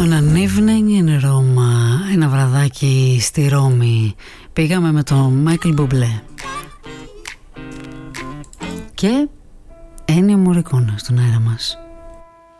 On an evening in Roma, ένα βραδάκι στη Ρώμη, πήγαμε με τον Μάικλ Μπουμπλέ και Ennio Morricone στον αέρα μας.